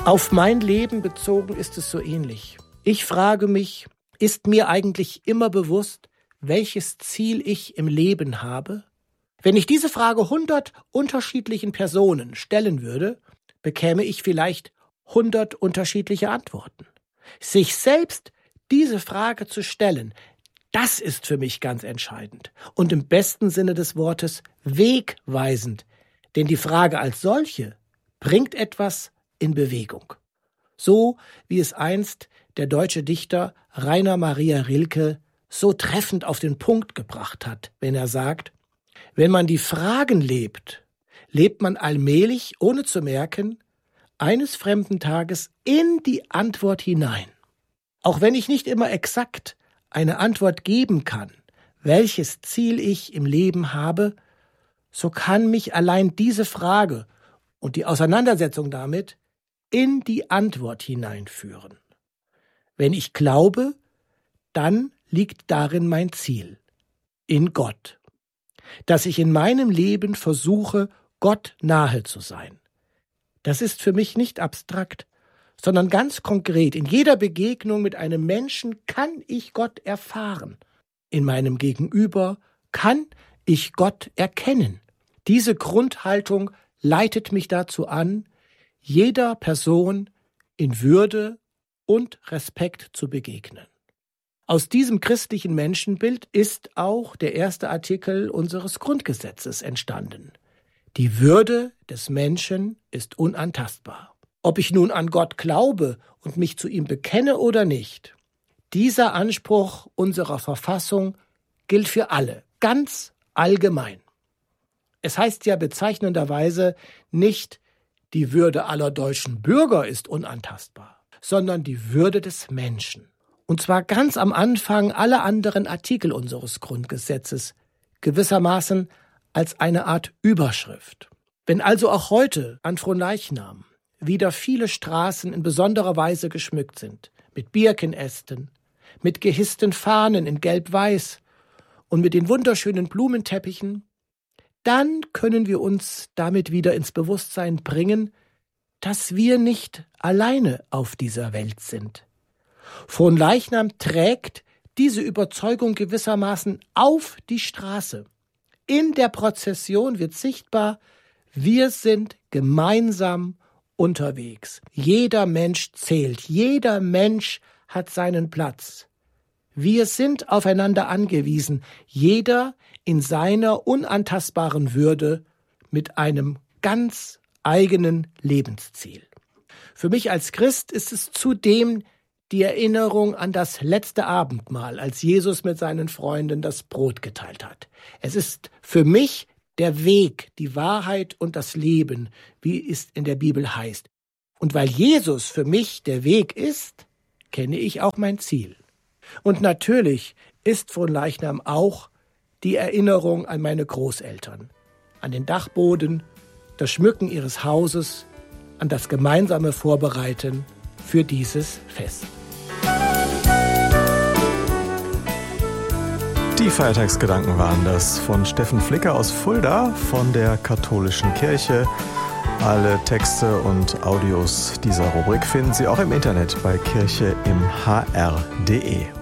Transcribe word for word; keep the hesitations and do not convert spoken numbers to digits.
Auf mein Leben bezogen ist es so ähnlich. Ich frage mich, ist mir eigentlich immer bewusst, welches Ziel ich im Leben habe? Wenn ich diese Frage hundert unterschiedlichen Personen stellen würde, bekäme ich vielleicht hundert unterschiedliche Antworten. Sich selbst diese Frage zu stellen, das ist für mich ganz entscheidend und im besten Sinne des Wortes wegweisend, denn die Frage als solche bringt etwas in Bewegung. So wie es einst der deutsche Dichter Rainer Maria Rilke so treffend auf den Punkt gebracht hat, wenn er sagt, wenn man die Fragen lebt, lebt man allmählich, ohne zu merken, eines fremden Tages in die Antwort hinein. Auch wenn ich nicht immer exakt eine Antwort geben kann, welches Ziel ich im Leben habe, so kann mich allein diese Frage und die Auseinandersetzung damit in die Antwort hineinführen. Wenn ich glaube, dann liegt darin mein Ziel, in Gott. Dass ich in meinem Leben versuche, Gott nahe zu sein. Das ist für mich nicht abstrakt, sondern ganz konkret. In jeder Begegnung mit einem Menschen kann ich Gott erfahren. In meinem Gegenüber kann ich Gott erkennen. Diese Grundhaltung leitet mich dazu an, jeder Person in Würde und Respekt zu begegnen. Aus diesem christlichen Menschenbild ist auch der erste Artikel unseres Grundgesetzes entstanden. Die Würde des Menschen ist unantastbar. Ob ich nun an Gott glaube und mich zu ihm bekenne oder nicht, dieser Anspruch unserer Verfassung gilt für alle, ganz allgemein. Es heißt ja bezeichnenderweise nicht, die Würde aller deutschen Bürger ist unantastbar, sondern die Würde des Menschen. Und zwar ganz am Anfang aller anderen Artikel unseres Grundgesetzes, gewissermaßen als eine Art Überschrift. Wenn also auch heute an Fronleichnam wieder viele Straßen in besonderer Weise geschmückt sind, mit Birkenästen, mit gehissten Fahnen in Gelb-Weiß und mit den wunderschönen Blumenteppichen, dann können wir uns damit wieder ins Bewusstsein bringen, dass wir nicht alleine auf dieser Welt sind. Fronleichnam trägt diese Überzeugung gewissermaßen auf die Straße. In der Prozession wird sichtbar, wir sind gemeinsam unterwegs. Jeder Mensch zählt, jeder Mensch hat seinen Platz. Wir sind aufeinander angewiesen, jeder in seiner unantastbaren Würde mit einem ganz eigenen Lebensziel. Für mich als Christ ist es zudem die Erinnerung an das letzte Abendmahl, als Jesus mit seinen Freunden das Brot geteilt hat. Es ist für mich der Weg, die Wahrheit und das Leben, wie es in der Bibel heißt. Und weil Jesus für mich der Weg ist, kenne ich auch mein Ziel. Und natürlich ist Fronleichnam auch die Erinnerung an meine Großeltern, an den Dachboden, das Schmücken ihres Hauses, an das gemeinsame Vorbereiten für dieses Fest. Die Feiertagsgedanken waren das von Steffen Flicker aus Fulda von der Katholischen Kirche. Alle Texte und Audios dieser Rubrik finden Sie auch im Internet bei kirche im h r punkt d e.